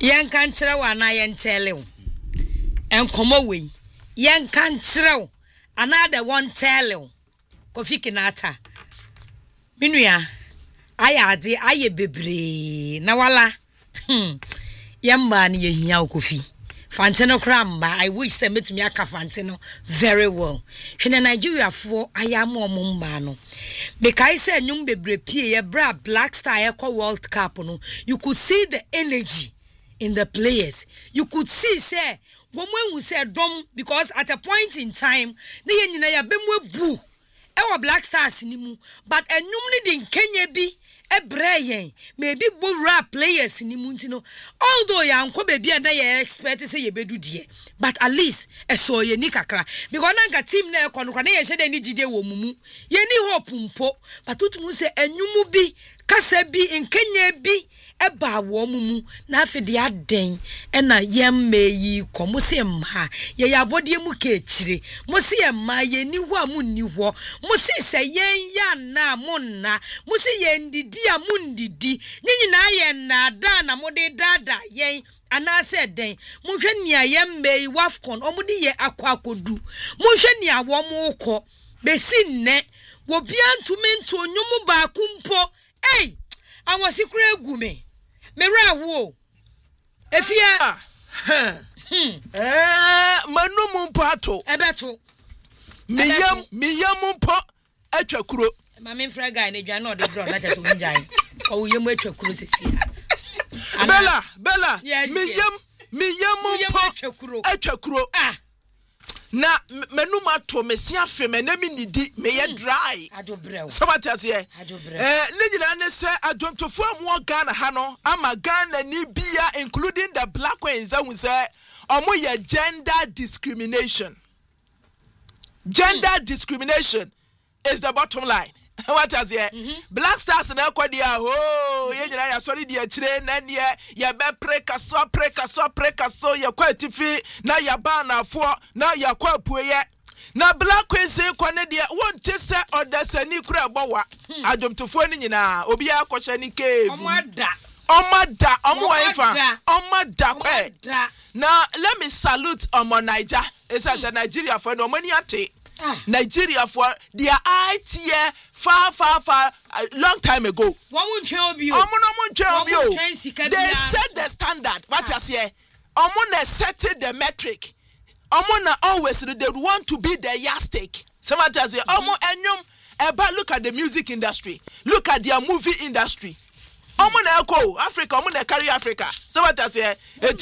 yen kan kire wa na yen tele enkomo we yen kan kire another one tele Kofi Kinata minua ayade aye bebre na wala yamba ni yehia Kofi Fantino Kramba, I wish them to me aka Fantino very well. Hwene Nigeria for ayamo mumbano. Make I say nyum bebre pie bra Black Star Eco World Cup no. You could see the energy in the players. You could see say when we say drum because at a point in time ne nyina ya bemwe bu. Ewa Black Stars ni mu but enyum ni din Kenya bi Ebrayen maybe rap players ni muntino although ya anko baby and I expect say ye bedu die but at least so ye ni kakra because na team na ekono kwa na ye hye ni gide wo mumu ye ni hope mpo but tutu say enyumu bi kasa bi nkenya bi eba wo mumu na afede aden na yemme yi komo se mma ye yabode mu ka ekire mo se yemma ye ni ho amu ni ho mo se se yen ya na mo na mo se ye ndidi a mo ndidi nyina ye na da na mo de dada yen ana se den mo hwe nia yemme yi wafcon omudi ye akwakodu mo hwe nia wo mo kọ besi nne wo bia ntumentu onyumu ba kumpo awon sikure egume Mera wo efia manu mumpato ebeto miyam mpo atwakuro ma me mfra guy na dwan na de bro na tete wonjai o yem atwakuro sesia Bella miyam mpo atwakuro na menu mato mesia fe menami nidi meye dry sabatiase ne nyina ne se adwomtofo amu Ghana ha no ama Ghana ni bia including the black ones who say omo ye gender discrimination is the bottom line. What is here? Black Stars na kwadia ye nyina ya sorry dia kire na ne ya be preka so ya kwatifi na ya ba na afo na ya kwapuye na black queen kwa ne dia won tese odasani kura bowa adomtofo ni nyina obi akwohye ni cave omada kwe na let me salute omo Niger esa Nigeria for no money ate Nigeria for their ITA far long time ago. They set the standard. What you say? Omona set the metric. Omona always they want to be the yardstick. Somebody say, Omo enyum. Look at the music industry. Look at their movie industry. Omona eko Africa. Omona carry Africa. Somebody say,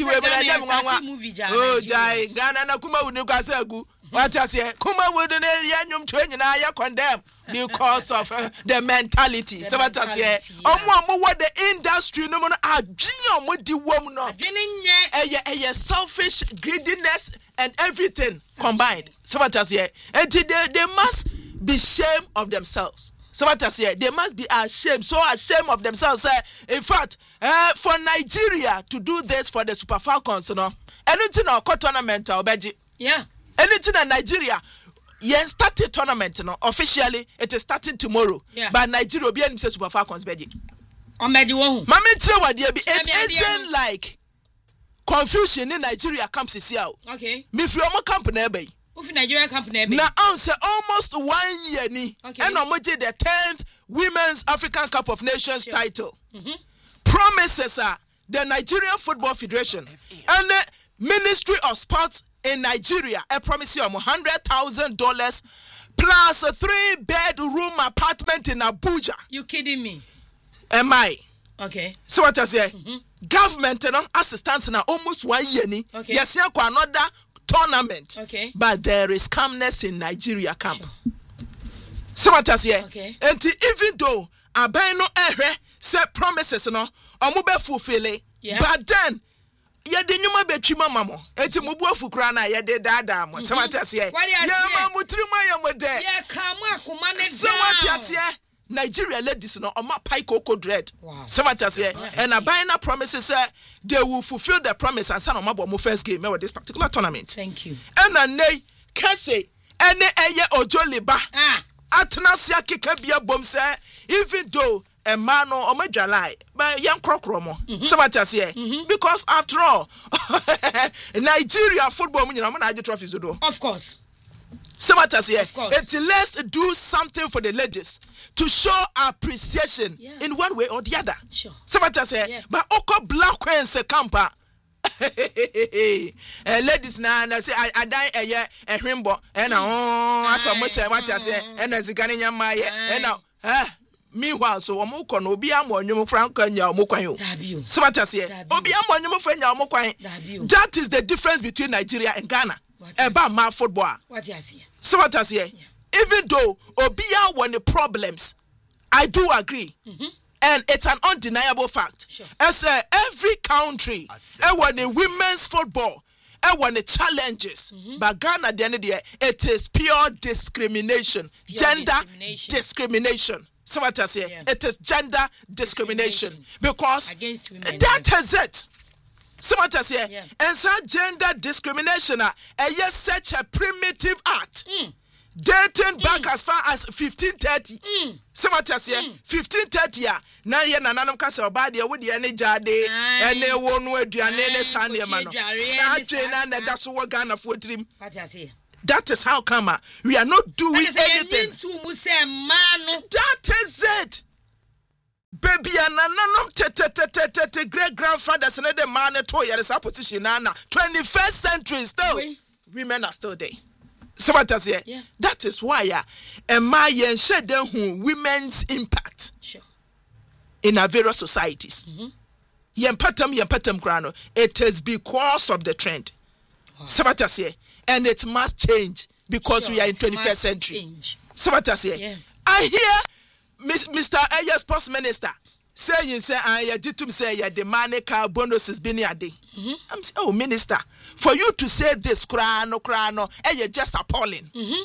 oh jai Ghana na kuma unuka segu. What I say, Kuma wouldn't yanyum train and I condemn because of the mentality. So what I say, what the industry no man are with the woman, a selfish greediness and everything combined. So what I say, and they must be ashamed of themselves. So what I say, they must be ashamed, so ashamed of themselves. In fact, for Nigeria to do this for the Super Falcons, you know, anything or tournament or budget, yeah. Anything in Nigeria, started tournament, officially it is starting tomorrow. Yeah. But Nigeria will be in Super Falcons, Beji. It isn't like confusion in Nigeria comes this year. Okay. Me from a company, baby. Nigeria company. Now, answer almost 1 year ni. Okay. And I'm the 10th Women's African Cup of Nations title. Promises are the Nigerian Football Federation and the Ministry of Sports in Nigeria. I promise you $100,000 plus a 3-bedroom apartment in Abuja. You kidding me? Am I? Okay. So what I say? Government assistance now almost 1 year ni. Okay. Yes, here another tournament. Okay. But there is calmness in Nigeria camp. Sure. So what I say? Okay. And even though abeno set promises no omo fulfill it. Yeah. But then ya de nyuma betwima mamo enti mubu afukura na ya de dada mo so what I say? Ya mamutrimwa ya mode. Ya kama akoma ne so what I say? Nigeria ladies no oma pai koko dread. So what I say? And abena promises they will fulfill the promise and send on my first game with this particular tournament. Thank you. And nay kase ene eye ojoliba. Atnasia kika bia bom say even though a man or Omadjalai, but young crocromo. Somebody say, because after all, Nigeria football, I trophies to do. Of course. Somebody say, let's do something for the ladies to show appreciation in one way or the other. Sure. Somebody say, but Oko Black Queen se campa. Ladies na say I die a himbo and so much what I say and as Ghana my and meanwhile so omukọ no obi amonyum franka nya omukwan so what I say obi amonyum fanya omukwan. That is the difference between Nigeria and Ghana about my football. What I see. So what I say even though obi won the problems, I do agree. And it's an undeniable fact. Sure. As every country, when the women's football, when the challenges, but Ghana at the end of the day, it is pure discrimination, gender discrimination. So what I say, it is gender discrimination because against women, that is it. So what I say, and such gender discrimination, is such a primitive act. Dating back as far as 1530. Somebody say 1530 na ye nananum ka se oba de wo de ne jade ene wo no aduane ne sane ma no sa na da so wo Ghana fo trim. That is how come we are not doing anything. That is it. Baby nananum te great grandfathers and the man to your position na 21st century still women are still there. So what I say? That is why my shed women's impact in our various societies. It is because of the trend. So what I say? And it must change because we are in 21st century. So what I say? I hear Mr. Aya Sports Minister saying, I did to say the money car bonuses being a day. I'm saying, oh, Minister, for you to say this, crano, and you're just appalling.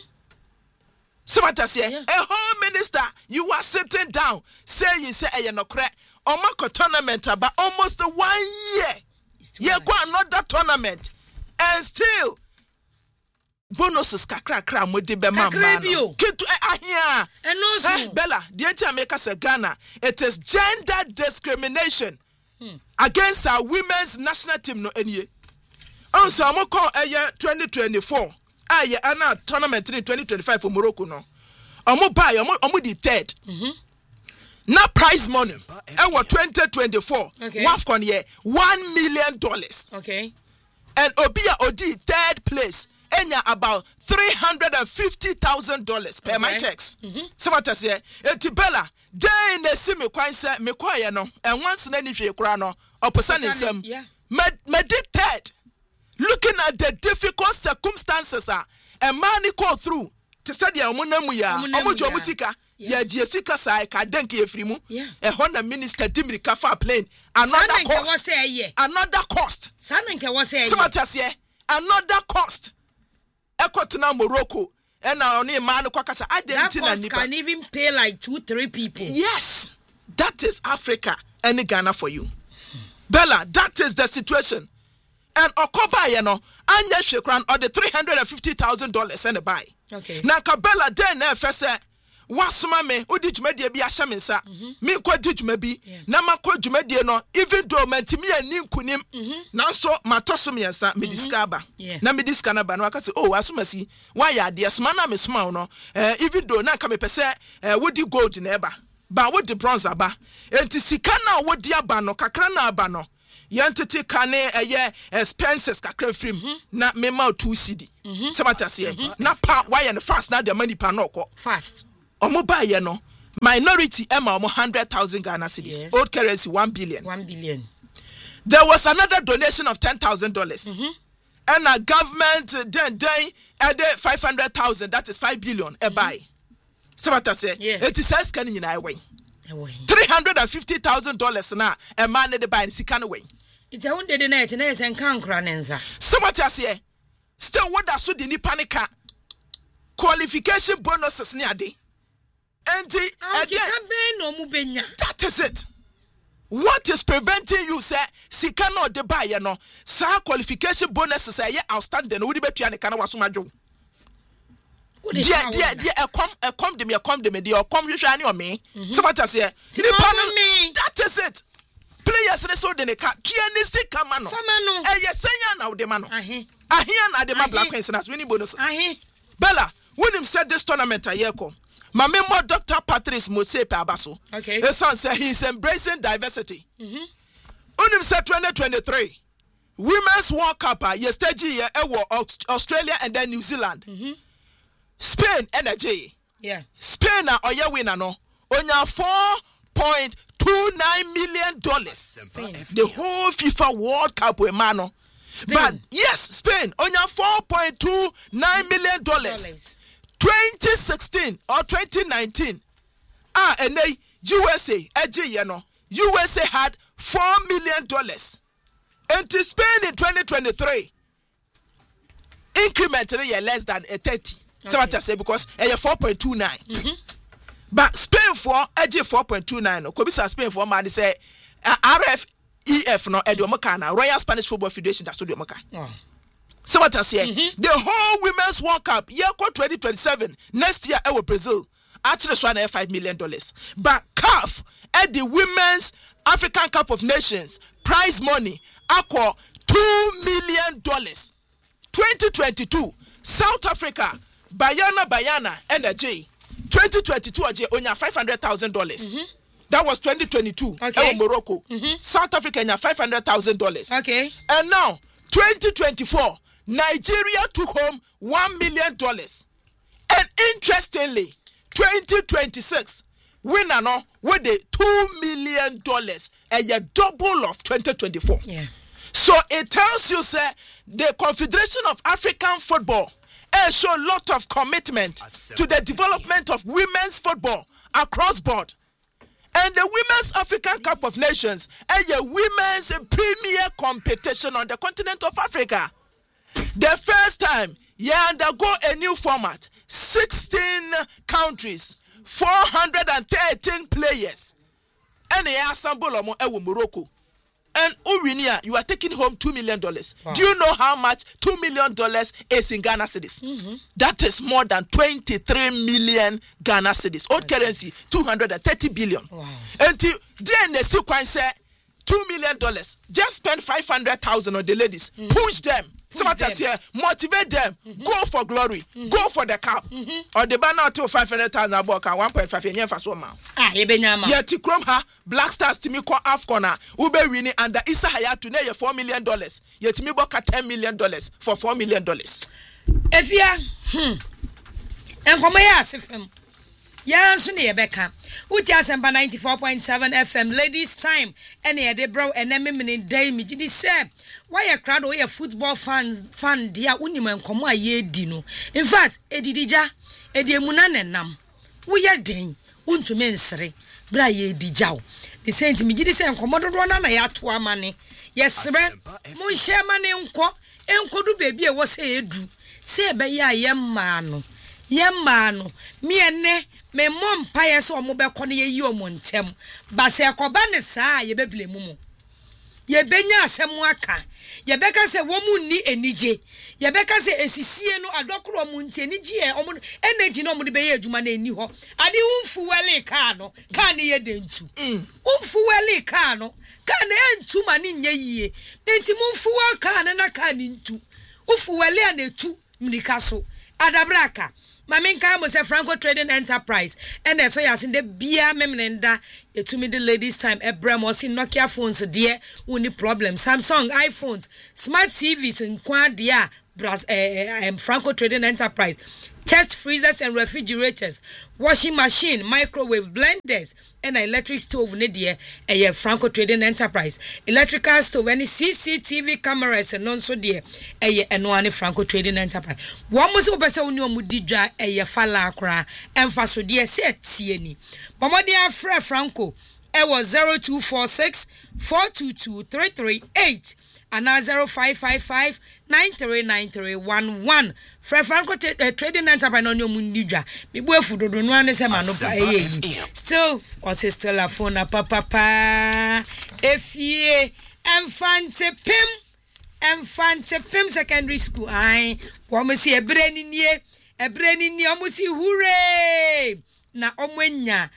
So what I say, a whole minister, you are sitting down saying, you're not correct. Omako tournament about almost 1 year. You go another tournament, and still. Bonuses kakra mo de be mama no kitu ahia and also Bella the America say Ghana it is gender discrimination against our women's national team no enie also amoko 2024 aye ana tournament in 2025 for Morocco no omo buy omo the third na prize money e 2024 WAFCON year $1 million okay and Obia Odi third place about $350,000 per my checks. So what I say, Etibella, day in the simi quite say me quiet no, and once in any crano or person in some meditate, looking at the difficult circumstances and money call through to study a munamuya, Omojo Musika, Jessica Sai, Kadenki Frimu, a Honda minister Dimri Kafa plane, another cost. So what I say, another cost. Ekotena Morocco and now only man kwakasa that can even pay like 2-3 people. Yes, that is Africa and Ghana for you. Bella, that is the situation. And Okoba yeno anya shekran or the $350,000 and buy. Okay. Na Kabela den fese wasuma me odi dwumadie bi ahye me nsa me kwa di dwuma na makwa dwumadie no even though mantimi ani nkunim na so matoso me nsa me discover na me discover ba no aka say oh asumasi why ya de suma na me suma no even though na ka me pese wodi gold na eba ba wodi bronze aba enti sika na wodi aba no kakra na aba no yantete kane expenses kakra frame na me ma 2 cedi sematase na pa why and fast na the money pa no fast Omoba no minority Emma 100,000 Ghana cedis. Old currency 1 billion. 1 billion. There was another donation of $10,000. And a government then added 500,000. That is 5 billion. A buy. So what I say? It is says can in way. $350,000 now. A man at the buy in Sikan away. It's a 100 net and can't cranenza. So what I say? Still what I saw the panica qualification bonuses near day. And that is it. What is preventing you, sir? Sikano de buyer no, sir qualification bonuses are outstanding. Would be to an Kanawasumajo. Dear, a come de me, dear, come you shine on me. So what I say, that is it. Players so then a cat, Tianistic Camano. And yes, say now the man. I hear the man black queens and as winning bonus. Bella, William said this tournament a year ago. My member Dr. Patrice Mosepe Abaso. Okay. His son said he's embracing diversity. William said 2023. Women's World Cup yesterday Australia and then New Zealand. Spain energy. Yeah. Spain or your winner no. On your $4.29 million. The whole FIFA World Cup we mano. But yes, Spain on your $4.29 million. 2016 or 2019. And they USA, USA had $4 million. And to Spain in 2023, increment less than 30. So what I say because 4.29. But Spain for 4.29. Could be Spain for man say RFEF no Ediomokana Royal Spanish Football Federation that's what Ediomoka. So what I say the whole Women's World Cup year 2027 next year our Brazil actually $5 million. But CAF at the Women's African Cup of Nations prize money aqua $2 million. 2022 South Africa Bayana Energy 2022 only $500,000. That was 2022. Okay. Morocco. South Africa $500,000. Okay. And now 2024 Nigeria took home $1 million. And interestingly 2026 winner no with the $2 million and a double of 2024. Yeah. So it tells you, sir, the Confederation of African Football show a lot of commitment to the development of women's football across board. And the Women's African Cup of Nations is a women's premier competition on the continent of Africa. The first time, you undergo a new format, 16 countries, 413 players. And they assemble Morocco. And Urinia, you are taking home $2 million. Wow. Do you know how much $2 million is in Ghana cedis? That is more than 23 million Ghana cedis. Old currency, 230 billion. Wow. And then the sequence say $2 million. Just spend 500,000 on the ladies. Push them. Sometimes here, motivate them. Go for glory. Go for the cup. Or the banner to 500,000 about 1.5 years for so much. Yeah, Tikrom ha Black Stars to me call Afcona. Ube winning under Issa Hayatu na $4 million. Yet me boka $10 million for $4 million. If ya and come here sifem. Ya so ne yebeka. Uti asempa 94.7 FM ladies time. Ene de bro eneme mini day mi gidi say why a crowd or your football fan dia unima nkomo aye di no. In fact, edidija ediemuna nenam. Wo ye den untumi nsere bra ye dija o. The saint mi gidi say nkomo dodo na ya to amane. Yesre mo hye mane enkodu baby e wo say edu. Say be ya yemma no. Me ene me mom paye so mo be kono ye yi omo ntem ba se akoba ne saa ye beble mu mu ye benya asemu aka ye beka se wo mu ni enije ye beka se esisie no adokro mu nti enije e omo energy no mo de be ye adwuma na eni ho ade unfu wele ka no ka ne ye dentu unfu wele ka no ka ne entu ma ne nye yie enti mu unfu wa ka na ka ne ntu unfu wele anetu mrika so adabraka Maminka mo say Franco Trading Enterprise and so yasin de bia memnenda etumi the ladies time ebrem o si Nokia phones there uni problem Samsung iPhones smart TVs in kwa dia Franco Trading Enterprise chest freezers and refrigerators washing machine microwave blenders and electric stove ne there Franco Trading Enterprise electrical stove any CCTV cameras and non so there eno ane Franco Trading Enterprise one mo so pese oni omudi dwa fala akra emfa so there se tie ni bomodi afre Franco was 0246 422 338 and 0555 939311 Franco Trading Enterprise no munidwa me bu afudodo no ane se mano pa still or still a phone papa efie Infante Pim secondary school ai wo me se ebrani nie ebreni ni omusi hooray na omwenya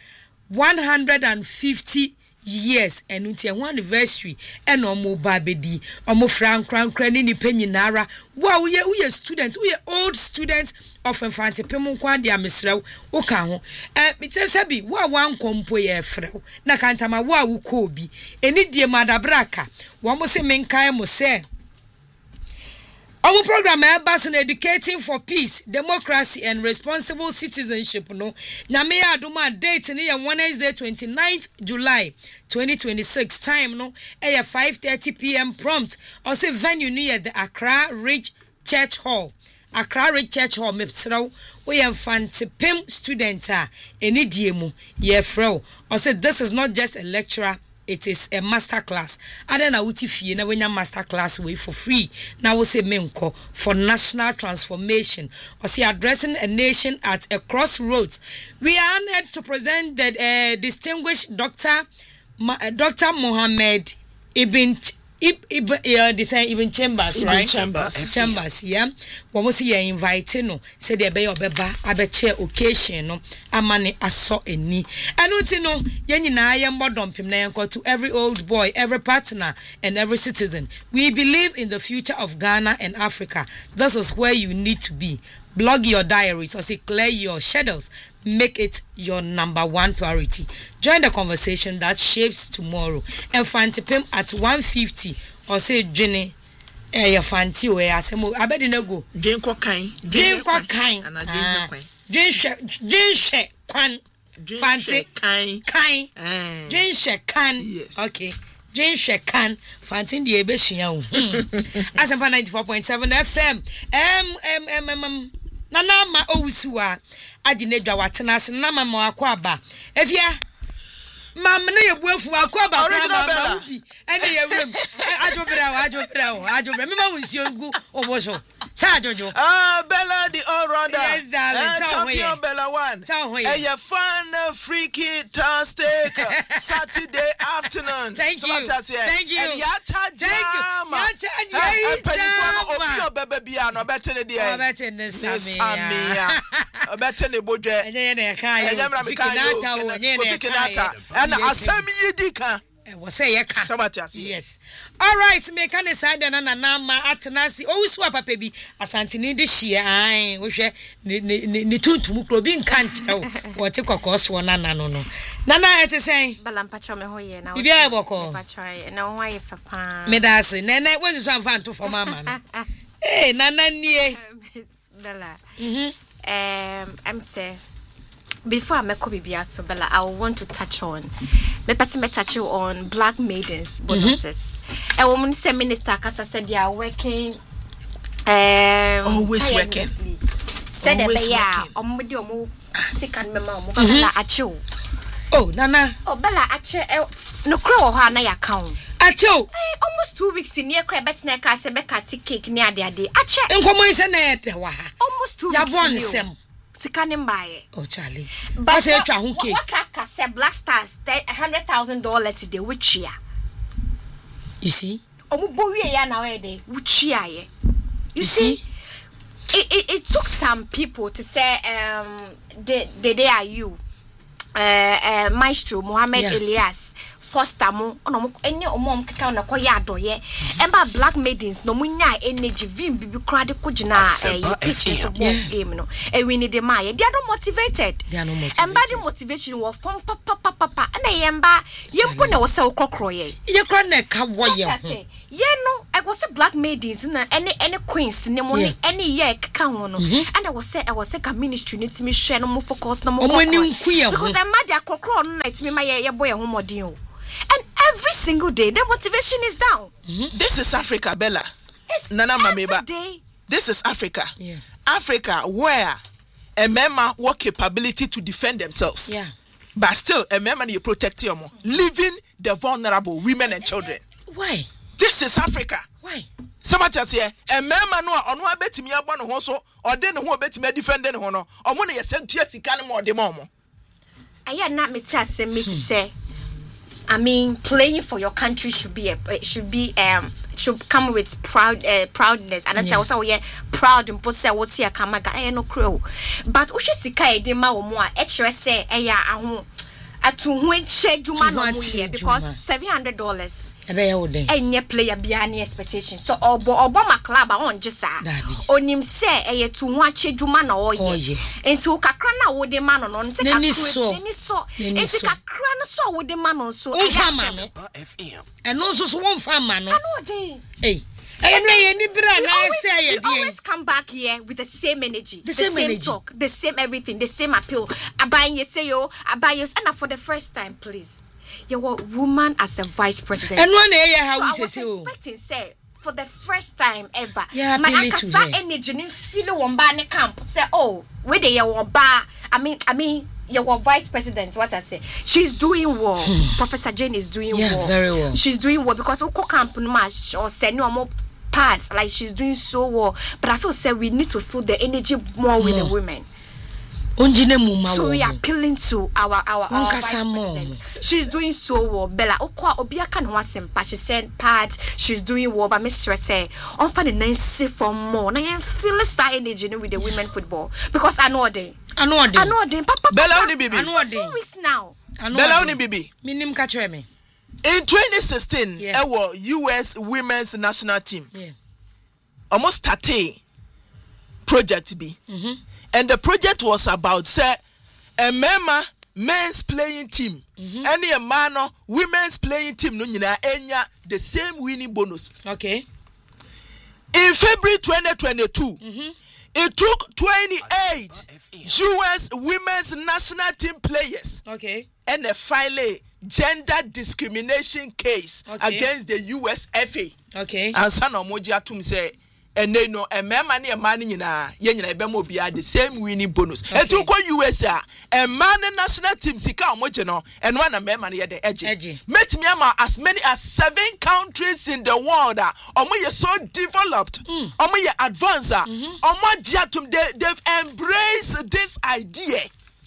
150 years enunti one anniversary and omo babedi omo frankra ni penyinara wow we student we old student of infante pemu kwa dia mesrew uka ho mitesabi wa wan kompo ye frew na kantama wa wuko bi eni die madabraka wo mo se menkai mo se our program is educating for peace, democracy, and responsible citizenship. No, Nyame aduma date ni Wednesday 29th July 2026. Time no, 5:30 p.m. prompt. Also venue near the Accra Ridge Church Hall. Accra Ridge Church Hall. Mepsrao we infante pim student eni diemu ye fro. Also this is not just a lecturer. It is a master class. Adena uti fie na wenya master class way for free. Na we say menko for national transformation. Or see addressing a nation at a crossroads. We are honored to present the distinguished Dr. Mohammed Ibn Chambers, right? Chambers, yeah. When see you invite no, say the be obeba abeche occasion no, amane aso eni. Anu no, yenyi na ayembo dompim na yenko to every old boy, every partner, and every citizen. We believe in the future of Ghana and Africa. This is where you need to be. Blog your diaries or say clear your shadows. Make it your number one priority. Join the conversation that shapes tomorrow. And Fantipim at 150 or say Jenny. Your fancy way as a mo. I bet you no go. Drink what kind? Drink what kind? Drink kwan. Fancy kind. Drink kan. Yes. Okay. Drink kan. Fancy the ebeshia. Asampa 94.7 FM. Nana ma owusuwa adinedwa watenase na mama akwaba efia mam na yebuafu akwaba mama ubi ene yewem ajobra mema wunsiongu oboso sa jojo Bella the all rounder. Yes darling, champion Bella one. A fun freaky tastic Saturday afternoon. Thank you. And yacha jam. Yacha bebe bia no better ne dia. Better ne samia. Better ne bodwe. Enye ne kan yo. Fikinata. And asemi yidika. Was say yes. All right, make an aside and anama atenasi. Oh, swap a baby. Asantini de shia. I wish ni tuntu muklobin can't tell what take a course one. No. Nana, it is saying, Balampacho me hoye now. Yeah, boko. No wife, papa. Medasi, Nana, what is some fun to for mamma? Eh, Nana, near Bella. I'm say. Before I make Bibia Bella, I want to touch on. Me person touch you on Black Maidens bonuses. A woman say minister Kasa said they are working. Always working. Said they are. Omudi omo second mema omo Bella acho. Oh, Nana. Oh, Bella acho. No crow ha na account. Acho. Almost 2 weeks in near crab bet na ka se be cut cake near their day. Acho. Enkomo ise na ete wa. Almost 2 weeks. Ya Sikanim buy. Oh, Charlie. But what's say Black Stars $100,000 a day which year? You see? You see? It took some people to say they are you. Maestro Mohammed Elias Foster mo ono enye omom keka na koya adoye emba Black Maidens no munya energy vim bibi kra de kugina pitch to game no e we need the my they are not motivated emba the motivation wo form papa na yemba yempo na wo se okokro ye kra na ka wo ye ye no I was say Black Maidens na any queens ne mo ni any ye keka ho no and I was say ka ministry nitimi hwe no mo focus no mo because emba the akokro no na itimi ma ye boy ho modin o. And every single day, the motivation is down. This is Africa, Bella. It's Nana every Mameba. day. This is Africa. Yeah. Africa, where a member work capability to defend themselves. Yeah. But still, a member you protect them, leaving the vulnerable women and children. Why? This is Africa. Why? Somebody says here, a member no on one bet me abon hoso or then who bet me defend them hono or money you send to your sican more the momo. I had not me to say. I mean, playing for your country should come with proudness. And I say also proud and possess what see a kamaga no crow. But we should see de ma o mo a say to when check Juma no because $700 any player beyond expectation. So Obama club on just on him say to watch Juma no and so Kakrana would the man on so it's Kakrana so with the man on so and also so one farmer no hey you always come back here with the same energy, the same talk, the same everything, the same appeal. Abayin you say yo, Abayos, and for the first time, please, you were woman as a vice president. And one how I was expecting, say, for the first time ever, my akasa energy didn't feel one bane camp. Say, oh, where they were bar. I mean. Your vice president, what I say, she's doing well. Professor Jane is doing well. Very well. She's doing well because Oko camp or send no more parts. Like she's doing so well. But I feel say we need to feel the energy more with the women. So we are appealing to our vice president. She's doing so well. Bella Oko Obiaka no wasempa. She sent parts. She's doing well. But Mr. say, on find a nice for more. Now I feel that energy with the women football because I know they. Papa. Bella Oni Bibi. 2 weeks now. Bella Oni Bibi. Minim catch me. In 2016, our US women's national team almost started project B. And the project was about say a men's playing team. Any a man women's playing team no nyina enya the same winning bonuses. Okay. In February 2022, it took 28 US women's national team players. Okay. And a file gender discrimination case against the US FA. Okay. And son of Moji Atum say, and they know a man and man in a Yenna be the same winning bonus. And to go USA, a man and national team Sika Mojano, and one a man at the edge. Met Myanmar as many as 7 countries in the world are so developed, advanced, they've embraced this idea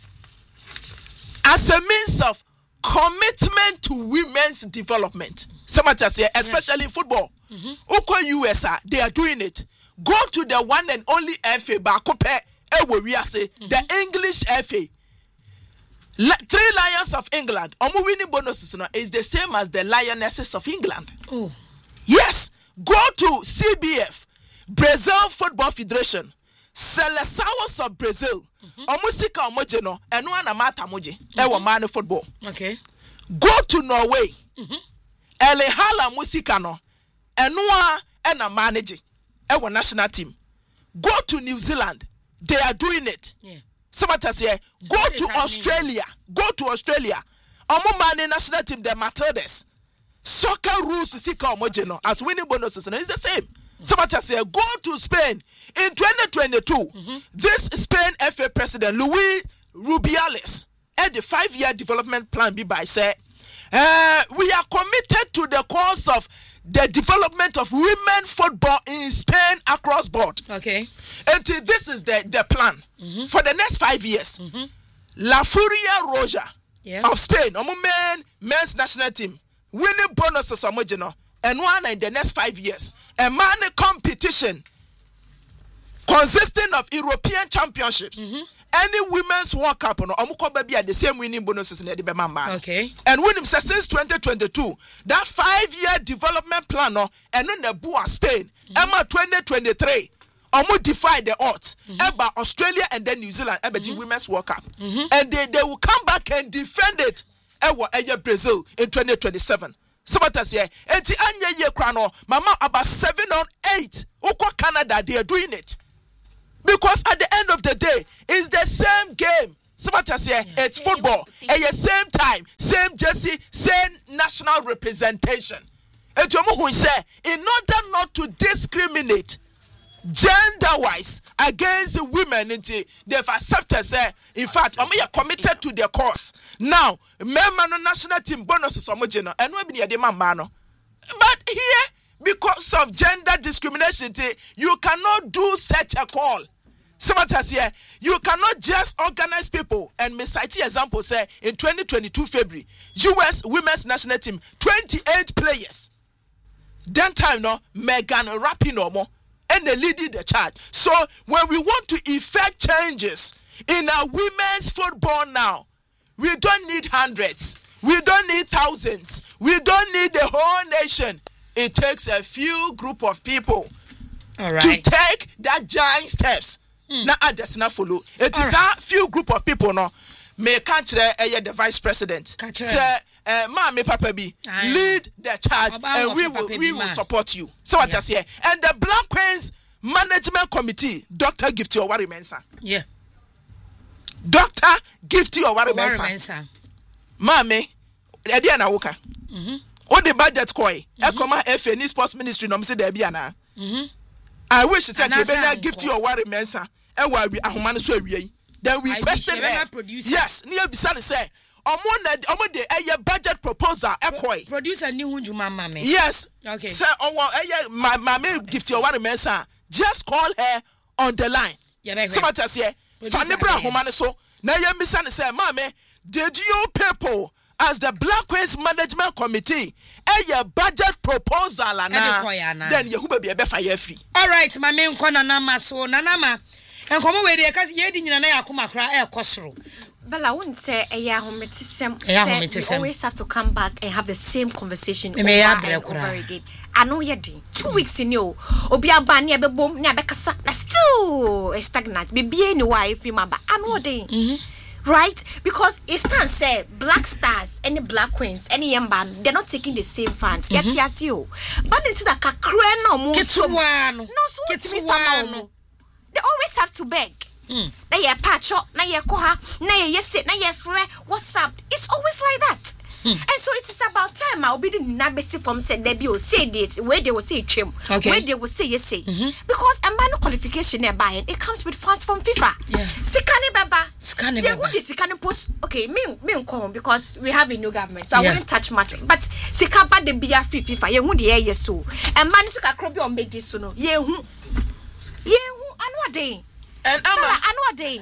as a means of commitment to women's development. Somebody say, especially in football. Oko USA, they are doing it. Go to the one and only FA, the English FA. 3 Lions of England, winning bonuses is the same as the Lionesses of England. Oh. Yes, go to CBF, Brazil Football Federation, Seleções of Brazil. Omusika omojeno, eno na mata moje. Ewo man football. Okay. Go to Norway. Elehala musika no. Enoa ena manage. Ewo national team. Go to New Zealand. They are doing it. Yeah. Somebody say, go to Australia. Go to Australia. Omo man national team, the Matildas. Soccer rules sika omojeno as winning bonuses and it's the same. Somebody say, go to Spain. In 2022, this Spain FA president, Luis Rubiales, had the 5-year development plan by say, we are committed to the cause of the development of women football in Spain across board. Okay. And this is the plan for the next 5 years. La Furia Roja of Spain, men's national team, winning bonuses and one in the next 5 years. A man competition consisting of European championships. Any women's World Cup baby at the same winning bonuses in the Bemamba. Okay. And when him says since 2022, that 5-year development plan and on the Boa Spain, Emma 2023, defy the odds. Eba Australia and then New Zealand, women's World Cup. And they will come back and defend it. Brazil in 2027. Somebody say, enti anya ye krano, mama about 7 or 8. Oko Canada, they are doing it. Because at the end of the day, it's the same game. Somebody say, it's football. At the same time, same jersey, same national representation. And who say, in order not to discriminate gender-wise against the women, they've accepted, in fact, we are committed to their cause. Now, men national team bonuses and but here, because of gender discrimination, you cannot do such a call. You cannot just organize people. And me cite example say in 2022 February, US women's national team 28 players. Then time no Megan Rapinoe and they leading the charge. So when we want to effect changes in our women's football now, we don't need hundreds, we don't need thousands, we don't need the whole nation. It takes a few group of people to take that giant steps. Now I just not follow. It is a few group of people no. Me country the vice president. Say Mami Papa B lead the charge and we will support you. So what I say. And the Black Queens Management Committee, Dr. Gifty Owari Mensah. Yeah. Dr. Gifty Owari Mensah. Mami, Ediana Woka. What the budget koi? Ekoma FNE Sports Ministry no say there be ana. I wish say Kebenya Gifty Owari Mensah. Ewa bi ahoma so awie. Then we question her. Yes, near beside say omo the budget proposal ekoi. Producer ni hunjuma mama. Yes. Okay. Say mama Gifty Owari Mensah. Just call her on the line. Somebody say Fanny Bra ahoma so na ye misa say mama did you people as the Black Queens Management Committee budget proposal then you be fire free. All right, my main nana so nanama and come away there cuz ye di nyina na yakoma kra kosoro. Bella wouldn't say we always have to come back and have the same conversation over and over again. I know you did 2 weeks in you obi aba na be bom na be kasa na still stagnant be be any wife ma ba I know dey. Right? Because it stands say Black Stars, any Black Queens, any young band, they're not taking the same fans. Yes, you. But into the kakre no mo so. No, so they always have to beg. Na ye patcho, na ye koha, na ye sit, na ye free. What's up? It's always like that. And so it is about time I'll be the nabesi from said they will say it where they will say trim, where they will say yes say. Because a man qualification they're buying, it comes with funds from FIFA. Yeah. Sikani Baba. Yeah, who is Sikani post? Okay, me come because we have a new government, so I wouldn't touch much. But Sikaba the beer free FIFA, who the yes so. And man suka krobi on made this no. Who I know a day. And I know a day.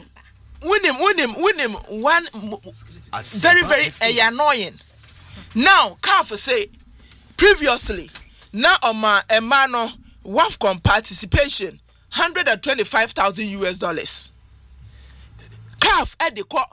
Win him one very annoying. Now, Kafu say previously, now Emano WAFCON participation $125,000. CAF at the court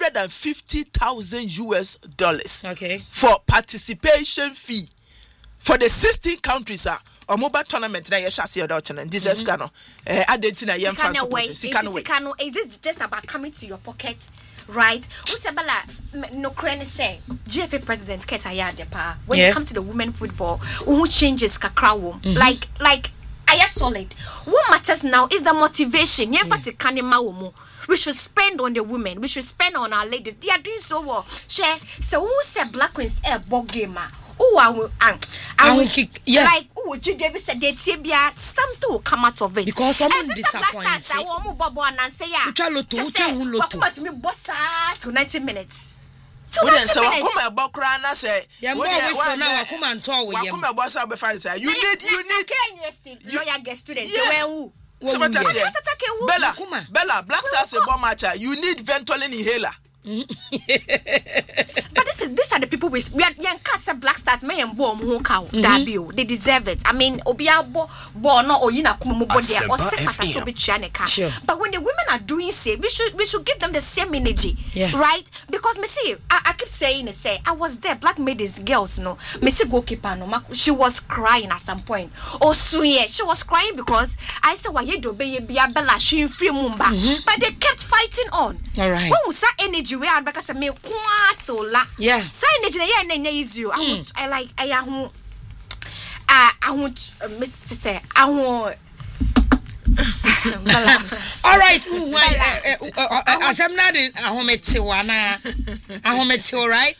$150,000. Okay. For participation fee for the 16 countries or mobile tournament na yesha see other channel this is cano Argentina yem fan support Sikano is it just about coming to your pocket, right? Usabala no crane say GFA president Keta Yadepa when it comes to the women football who changes kakra like I am solid. What matters now is the motivation. We should spend on the women. We should spend on our ladies. They are doing so well. Share. So who said Black Queens ball gamer? I will like would you give us a date? Something will come out of it because someone disappointed. I want Bobo and say yeah. What me boss to 90 minutes. So come about Krana say you need Bella Black Stars a bomb matcher. You need Ventolin inhaler. But these are the people we are young Casa Black Stars may and bomb who cow they deserve it. I mean Obia bo no or yina kumu body or so be chanica. But when the women are doing same, we should give them the same energy. Right? Because me see I keep saying I was there, Black Maidens girls no me see goalkeeper no she was crying at some point. Also she was crying because I said why you do be Bella she free mumba. But they kept fighting on. All right. When we energy we are because me quite so la. Yeah. So energy na is you. I want say I want all right, I'm not in ahometi right?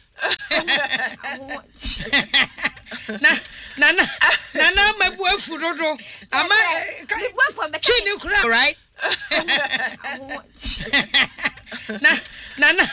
Na my boy fudodo. Ama chini kura right?